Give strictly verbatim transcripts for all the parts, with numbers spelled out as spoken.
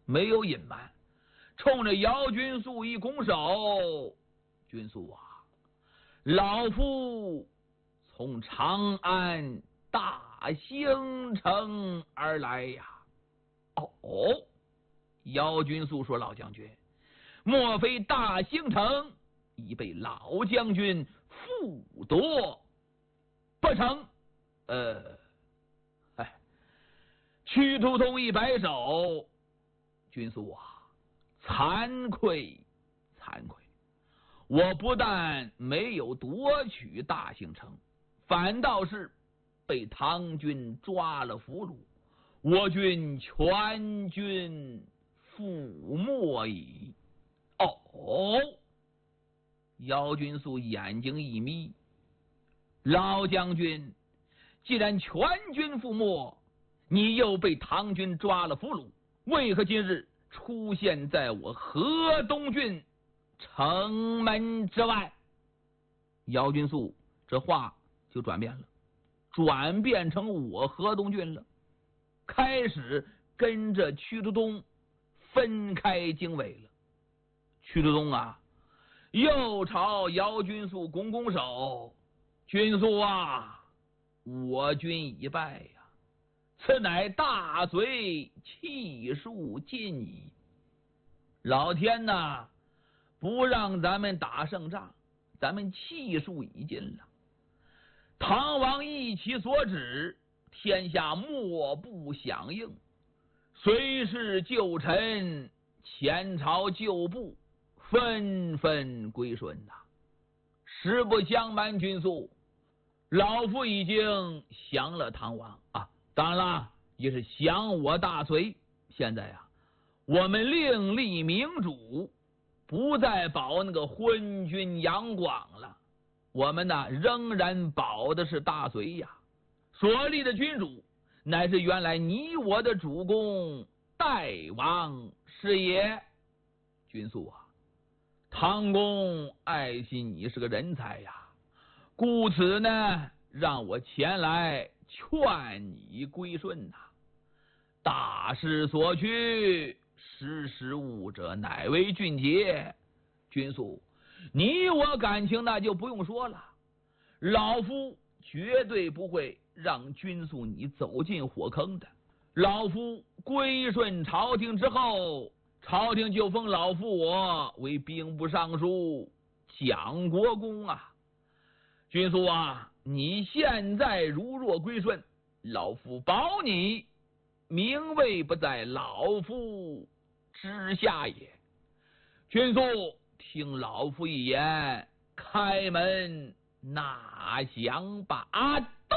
没有隐瞒，冲着姚军素一拱手：“军素啊，老夫从长安大兴城而来呀。”哦，姚军素说：“老将军，莫非大兴城已被老将军复夺不成？”呃，哎，屈突通一摆手：“军素啊，惭愧惭愧，我不但没有夺取大兴城，反倒是被唐军抓了俘虏，我军全军覆没矣。”哦，姚军素眼睛一眯：“老将军，既然全军覆没，你又被唐军抓了俘虏，为何今日出现在我河东郡城门之外？”姚军素这话就转变了，转变成我河东郡了，开始跟着屈突通分开经纬了。屈突通啊，又朝姚军素拱拱手：“军素啊，我军已败呀，此乃大隋气数尽矣。老天呐，不让咱们打胜仗，咱们气数已尽了。唐王一其所指，天下莫不响应。随是旧臣，前朝旧部，纷纷归顺呐。实不相瞒军素，老夫已经降了唐王啊，当然了，也是降我大隋。现在啊，我们另立明主，不再保那个昏君杨广了，我们呢仍然保的是大隋呀。所立的君主乃是原来你我的主公代王是也。军素啊，唐公爱惜你是个人才呀，故此呢，让我前来劝你归顺呐。大势所趋，识时务者乃为俊杰。军素，你我感情那就不用说了，老夫绝对不会让军素你走进火坑的。老夫归顺朝廷之后，朝廷就封老夫我为兵部尚书、蒋国公啊。军素啊，你现在如若归顺，老夫保你名位不在老夫之下也。军素，听老夫一言，开门纳降吧。啊，都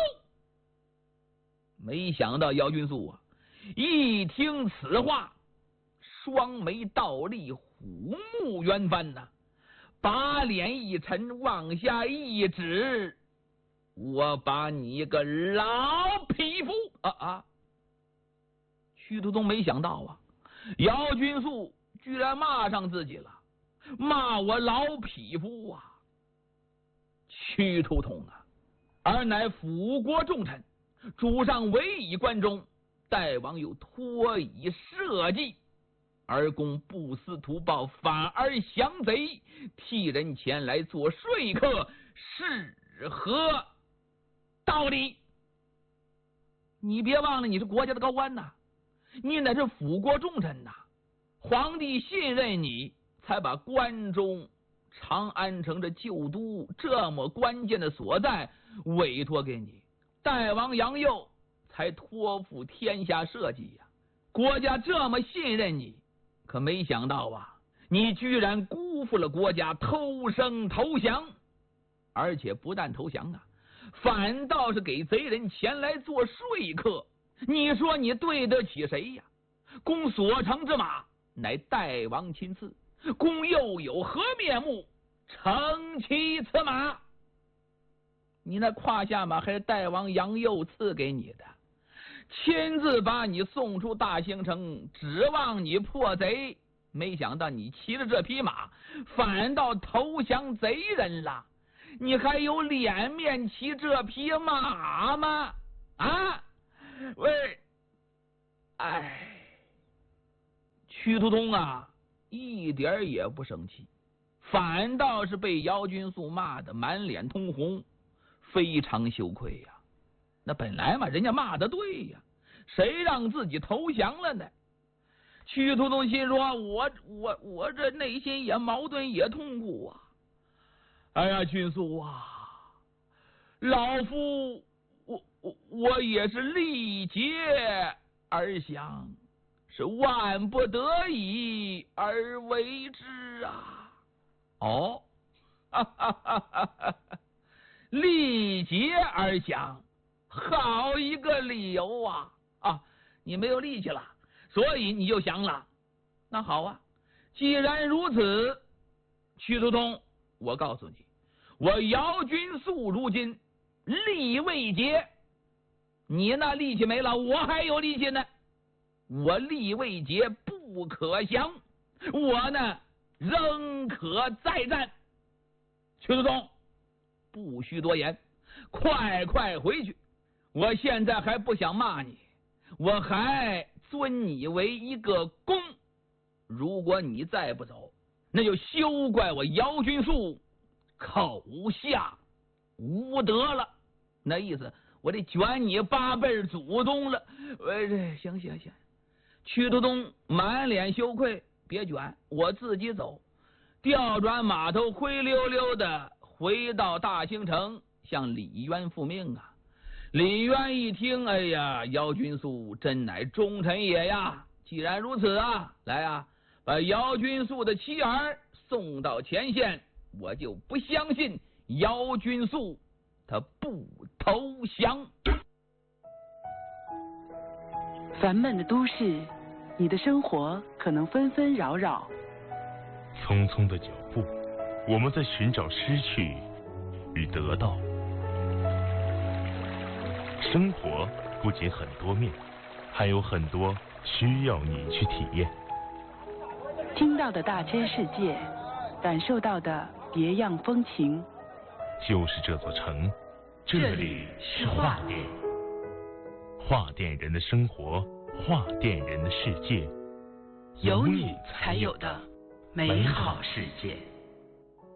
没想到姚军素啊，一听此话，双眉倒立，虎目圆翻呐，把脸一沉，往下一指：“我把你个老匹夫！”啊啊！屈突通没想到啊，姚军素居然骂上自己了，骂我老匹夫啊！屈突通啊，而乃辅国重臣，主上委以关中，代王又托以社稷，而公不思图报，反而降贼，替人前来做说客，是何道理？你别忘了，你是国家的高官呐，你乃是辅国重臣呐，皇帝信任你，才把关中、长安城这旧都这么关键的所在委托给你，代王杨佑才托付天下社稷呀。国家这么信任你，可没想到啊，你居然辜负了国家，偷生投降，而且不但投降啊，反倒是给贼人前来做说客。你说你对得起谁呀？公所乘之马乃代王亲赐，公又有何面目乘骑此马？你那胯下马还是代王杨佑赐给你的，亲自把你送出大兴城，指望你破贼，没想到你骑着这匹马反倒投降贼人了，你还有脸面骑这匹马吗？啊，喂，哎， 屈突通啊，一点也不生气，反倒是被姚军素骂得满脸通红，非常羞愧呀。那本来嘛，人家骂的对呀，谁让自己投降了呢？屈突通心说：“我我我这内心也矛盾也痛苦啊！哎呀，军素啊，老夫我我我也是力竭而降，是万不得已而为之啊！”哦，哈哈哈哈哈，力竭而降，好一个理由啊！啊，你没有力气了，所以你就降了。那好啊，既然如此，屈突通，我告诉你，我姚军素如今力未竭，你那力气没了，我还有力气呢。我力未竭，不可降，我呢仍可再战。屈突通，不需多言，快快回去。我现在还不想骂你，我还尊你为一个公。如果你再不走，那就休怪我姚军素口下无德了。那意思，我得卷你八辈祖宗了。呃，行行行，屈突通满脸羞愧，别卷，我自己走。调转马头，灰溜溜的回到大兴城，向李渊复命啊。李渊一听，哎呀，姚军素真乃忠臣也呀！既然如此啊，来啊，把姚军素的妻儿送到前线，我就不相信姚军素他不投降。 烦闷的都市，你的生活可能纷纷扰扰。 匆匆的脚步，我们在寻找失去与得到。生活不仅很多面，还有很多需要你去体验。 听到的大千世界，感受到的别样风情。 就是这座城，这里是画店。画店人的生活，画店人的世界， 有你才有的美好世界。